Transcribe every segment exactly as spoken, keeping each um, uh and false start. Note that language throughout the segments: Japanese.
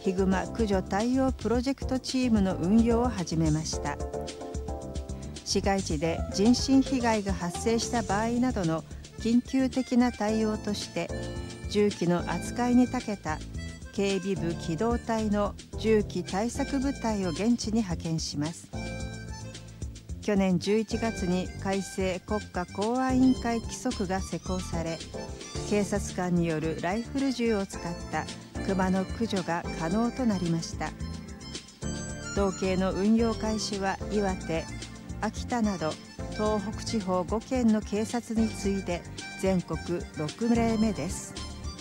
ヒグマ駆除対応プロジェクトチームの運用を始めました。市街地で人身被害が発生した場合などの緊急的な対応として、銃器の扱いに長けた警備部機動隊の銃器対策部隊を現地に派遣します。去年じゅういちがつに改正国家公安委員会規則が施行され、警察官によるライフル銃を使ったクマの駆除が可能となりました。同型の運用開始は岩手、秋田など東北地方ごけんの警察に次いで全国ろくれいめです。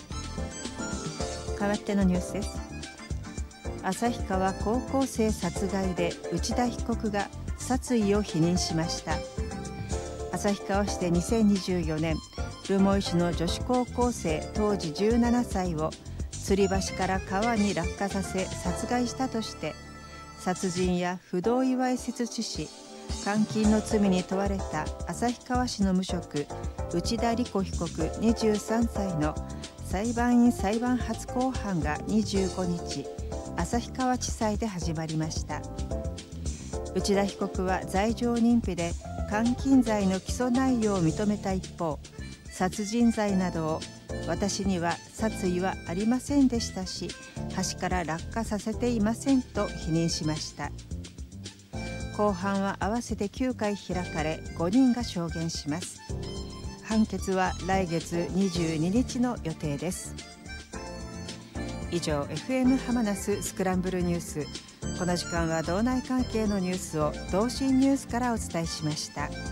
代わってのニュースです。旭川高校生殺害で内田被告が殺意を否認しました。旭川市でにせんにじゅうよねん、留萌市の女子高校生当時じゅうななさいを吊り橋から川に落下させ殺害したとして、殺人や不同意わいせつ致死、監禁の罪に問われた旭川市の無職内田理子被告にじゅうさんさいの裁判員裁判初公判がにじゅうごにち、旭川地裁で始まりました。内田被告は罪状認否で監禁罪の起訴内容を認めた一方、殺人罪などを私には殺意はありませんでしたし、橋から落下させていませんと否認しました。公判は合わせてきゅうかい開かれ、ごにんが証言します。判決は来月にじゅうににちの予定です。以上、エフエム ハマナススクランブルニュース。この時間は道内関係のニュースを同心ニュースからお伝えしました。